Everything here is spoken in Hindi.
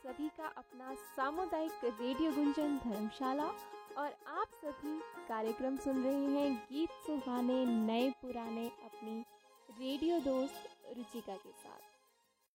सभी का अपना सामुदायिक रेडियो गुंजन धर्मशाला, और आप सभी कार्यक्रम सुन रहे हैं गीत सुहाने नए पुराने अपनी रेडियो दोस्त रुचिका के साथ।